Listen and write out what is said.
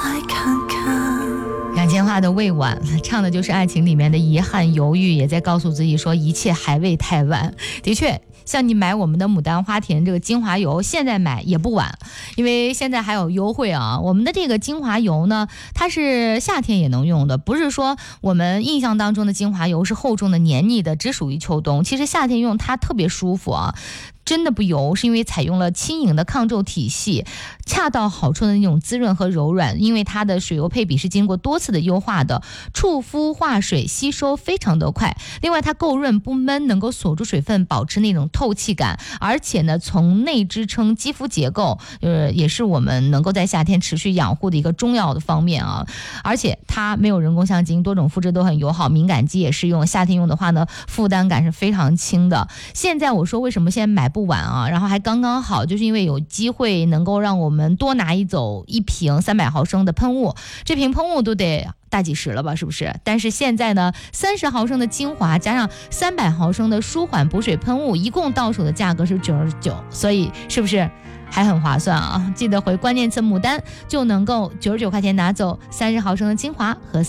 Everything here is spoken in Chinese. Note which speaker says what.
Speaker 1: 来看看。
Speaker 2: 杨千嬅的未晚，唱的就是爱情里面的遗憾犹豫，也在告诉自己说一切还未太晚。的确，像你买我们的牡丹花田这个精华油，现在买也不晚，因为现在还有优惠啊。我们的这个精华油呢，它是夏天也能用的，不是说我们印象当中的精华油是厚重的黏腻的，只属于秋冬。其实夏天用它特别舒服啊。真的不油，是因为采用了轻盈的抗皱体系，恰到好处的那种滋润和柔软，因为它的水油配比是经过多次的优化的，触肤化水吸收非常的快。另外它够润不闷，能够锁住水分，保持那种透气感，而且呢从内支撑肌肤结构，也是我们能够在夏天持续养护的一个重要的方面啊。而且它没有人工香精，多种肤质都很友好，敏感肌也适用，夏天用的话呢负担感是非常轻的。现在我说为什么现在买不晚啊，然后还刚刚好，就是因为有机会能够让我们多拿走一瓶300毫升的喷雾，这瓶喷雾都得大几十了吧，是不是？但是现在呢，30毫升的精华加上300毫升的舒缓补水喷雾，一共到手的价格是99，所以是不是还很划算啊？记得回关键词牡丹就能够99块钱拿走30毫升的精华和